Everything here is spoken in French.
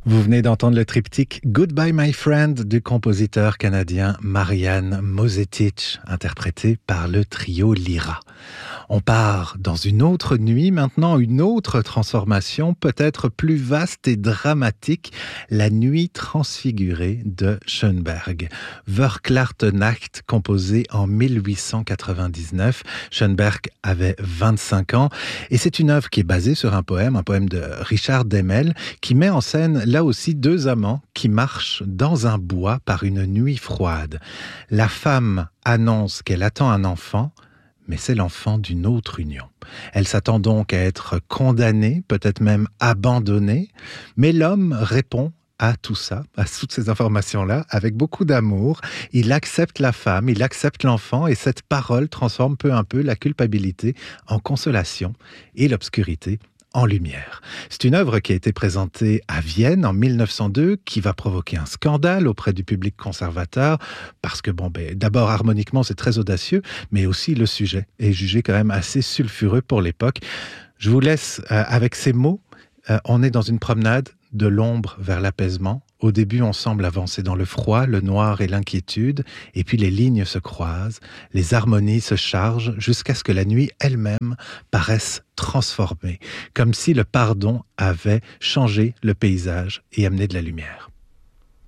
Vous venez d'entendre le triptyque Goodbye My Friend du compositeur canadien Marian Mosetich, interprété par le trio Lyra. On part dans une autre nuit, maintenant une autre transformation, peut-être plus vaste et dramatique, la nuit transfigurée de Schönberg. Verklaarte-Nacht, composé en 1899. Schönberg avait 25 ans et c'est une œuvre qui est basée sur un poème de Richard Demel, qui met en scène là aussi deux amants qui marchent dans un bois par une nuit froide. La femme annonce qu'elle attend un enfant, mais c'est l'enfant d'une autre union. Elle s'attend donc à être condamnée, peut-être même abandonnée, mais l'homme répond à tout ça, à toutes ces informations-là, avec beaucoup d'amour. Il accepte la femme, il accepte l'enfant, et cette parole transforme peu à peu la culpabilité en consolation et l'obscurité en lumière. C'est une œuvre qui a été présentée à Vienne en 1902, qui va provoquer un scandale auprès du public conservateur, parce que d'abord harmoniquement c'est très audacieux, mais aussi le sujet est jugé quand même assez sulfureux pour l'époque. Je vous laisse avec ces mots. On est dans une promenade de l'ombre vers l'apaisement. Au début, on semble avancer dans le froid, le noir et l'inquiétude, et puis les lignes se croisent, les harmonies se chargent, jusqu'à ce que la nuit elle-même paraisse transformée, comme si le pardon avait changé le paysage et amené de la lumière.